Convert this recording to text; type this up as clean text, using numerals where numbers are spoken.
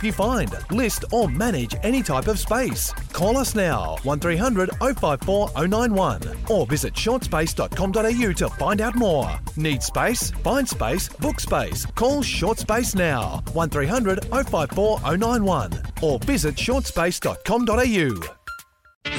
you find, list or manage any type of space. Call us now, 1300 054 091 or visit shortspace.com.au to find out more. Need space? Find space, book space. Call Short Space now, 1300 054 091 or visit shortspace.com.au.